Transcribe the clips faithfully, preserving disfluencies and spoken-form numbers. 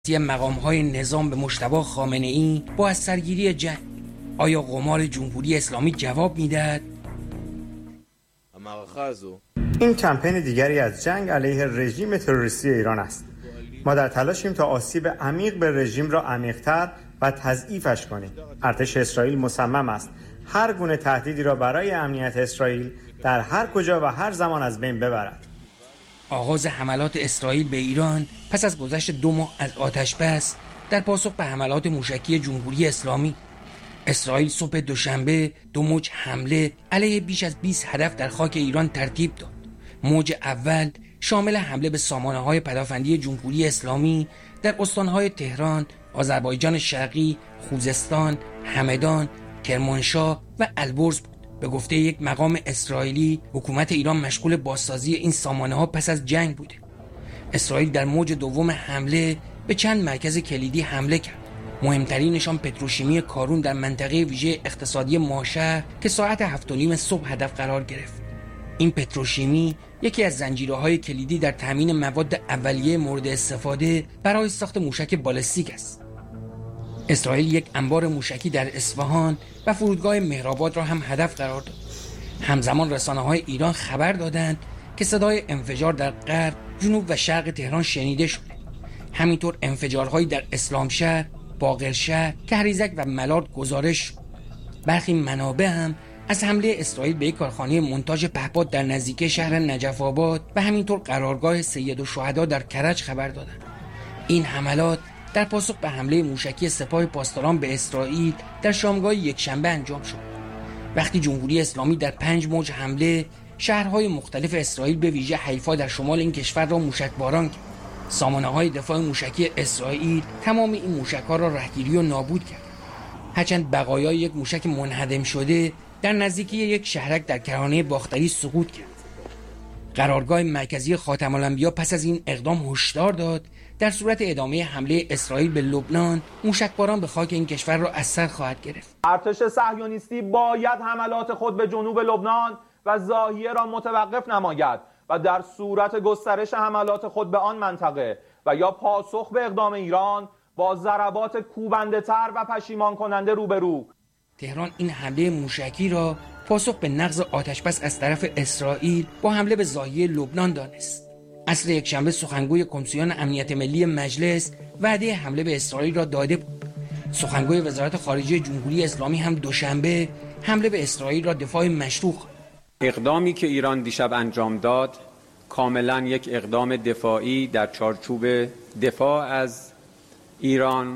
مقام‌های نظام به مجتبی خامنه‌ای با از سرگیری جنگ، آیا قمار جمهوری اسلامی جواب میدهد؟ این کمپین دیگری از جنگ علیه رژیم تروریستی ایران است. ما در تلاشیم تا آسیب عمیق به رژیم را عمیق‌تر و تضعیفش کنیم. ارتش اسرائیل مصمم است هر گونه تهدیدی را برای امنیت اسرائیل در هر کجا و هر زمان از بین ببرد. آغاز حملات اسرائیل به ایران پس از گذشت دو ماه از آتش‌بس در پاسخ به حملات موشکی جمهوری اسلامی، اسرائیل صبح دوشنبه دو موج حمله علیه بیش از بیست هدف در خاک ایران ترتیب داد. موج اول شامل حمله به سامانه‌های پدافندی جمهوری اسلامی در استان‌های تهران، آذربایجان شرقی، خوزستان، همدان، کرمانشاه و البرز بود. به گفته یک مقام اسرائیلی، حکومت ایران مشغول بازسازی این سامانه‌ها پس از جنگ بوده. اسرائیل در موج دوم حمله به چند مرکز کلیدی حمله کرد. مهمترینشان پتروشیمی کارون در منطقه ویژه اقتصادی ماشه که ساعت هفت و نیم صبح هدف قرار گرفت. این پتروشیمی یکی از زنجیره‌های کلیدی در تامین مواد اولیه مورد استفاده برای ساخت موشک بالستیک است. اسرائیل یک انبار موشکی در اصفهان و فرودگاه مهرآباد را هم هدف قرار داد. همزمان رسانه‌های ایران خبر دادند که صدای انفجار در غرب، جنوب و شرق تهران شنیده شده. همینطور انفجارهایی در اسلامشهر، باقرشهر، کهریزک و ملارد گزارش شد. برخی منابع هم از حمله اسرائیل به یک کارخانه مونتاژ پهپاد در نزدیکی شهر نجف آباد و همینطور قرارگاه سیدالشهدا در کرج خبر دادند. این حملات در پاسخ به حمله موشکی سپاه پاسداران به اسرائیل در شامگاه یکشنبه انجام شد. وقتی جمهوری اسلامی در پنج موج حمله شهرهای مختلف اسرائیل به ویژه حیفا در شمال این کشور را موشکباران کرد. سامانه‌های دفاع موشکی اسرائیل تمام این موشک‌ها را رهگیری و نابود کرد. هرچند بقایای یک موشک منهدم شده در نزدیکی یک شهرک در کرانه باختری سقوط کرد. قرارگاه مرکزی خاتم الانبیا پس از این اقدام هشدار داد در صورت ادامه حمله اسرائیل به لبنان، موشکباران به خاک این کشور را از سر خواهد گرفت. ارتش صهیونیستی باید حملات خود به جنوب لبنان و ضاحیه را متوقف نماید و در صورت گسترش حملات خود به آن منطقه و یا پاسخ به اقدام ایران با ضربات کوبنده تر و پشیمان کننده روبرو. تهران این حمله موشکی را پاسخ به نقض آتشبس از طرف اسرائیل با حمله به ضاحیه لبنان دانست. عصر یکشنبه سخنگوی کمیسیون امنیت ملی مجلس وعده حمله به اسرائیل را داده بود. سخنگوی وزارت خارجه جمهوری اسلامی هم دوشنبه حمله به اسرائیل را دفاع مشروع خواند. اقدامی که ایران دیشب انجام داد کاملا یک اقدام دفاعی در چارچوب دفاع از ایران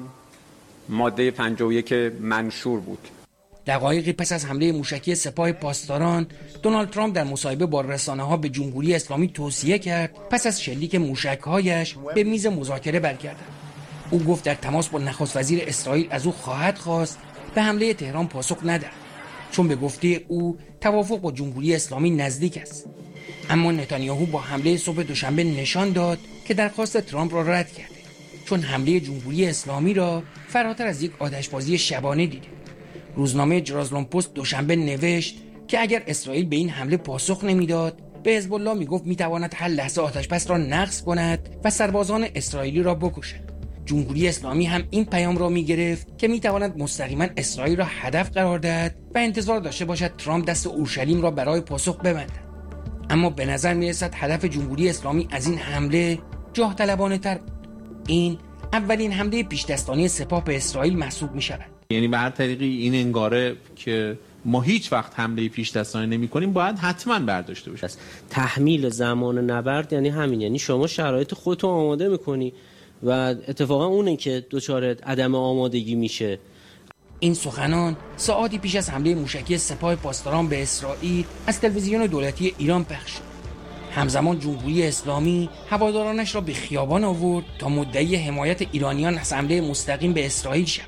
ماده پنجاه و یک منشور بود. دقایقی پس از حمله موشکی سپاه پاسداران، دونالد ترامپ در مصاحبه با رسانه‌ها به جمهوری اسلامی توصیه کرد پس از شلیک موشک‌هایش به میز مذاکره برگردد. او گفت در تماس با نخست وزیر اسرائیل از او خواهد خواست به حمله تهران پاسخ ندهد، چون به گفته او توافق با جمهوری اسلامی نزدیک است. اما نتانیاهو با حمله صبح دوشنبه نشان داد که درخواست ترامپ را رد کرده، چون حمله جمهوری اسلامی را فراتر از یک آتشبازی شبانه دیده. روزنامه جرازلم پست دوشنبه نوشت که اگر اسرائیل به این حمله پاسخ نمیداد، به حزب الله میگفت میتواند هر لحظه آتشبس را نقض کند و سربازان اسرائیلی را بکشد. جمهوری اسلامی هم این پیام را میگرفت که میتواند مستقیما اسرائیل را هدف قرار دهد و انتظار داشته باشد ترامپ دست اورشلیم را برای پاسخ ببندد. اما به نظر میرسد هدف جمهوری اسلامی از این حمله جاه طلبانه تر بود. این اولین حمله پیش دستانه سپاه به اسرائیل محسوب میشود. یعنی به هر طریقی این انگاره که ما هیچ وقت حمله پیش دستانه نمی کنیم باید حتما برداشته بشه. تحمیل زمان نبرد یعنی همین، یعنی شما شرایط خودتو آماده میکنی و اتفاقا اونه که دچار عدم آمادگی میشه. این سخنان ساعاتی پیش از حمله موشکی سپاه پاسداران به اسرائیل از تلویزیون دولتی ایران پخش شد. همزمان جمهوری اسلامی هوادارانش را به خیابان آورد تا مدعی حمایت ایرانیان از حمله مستقیم به اسرائیل شود.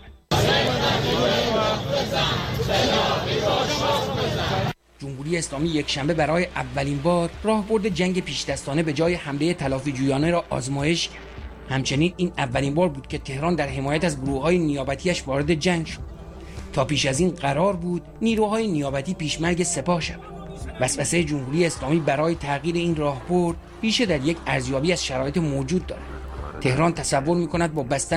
جمهوری اسلامی یک شنبه برای اولین بار راهبرد جنگ پیش دستانه به جای حمله تلافی جویانه را آزمایش کرد. همچنین این اولین بار بود که تهران در حمایت از گروه‌های نیابتیش وارد جنگ شد. تا پیش از این قرار بود نیروهای نیابتی پیشمرگ سپاه شوند. وسوسه جمهوری اسلامی برای تغییر این راهبرد ریشه در یک ارزیابی از شرایط موجود دارد. تهران تصور می‌کند با بستن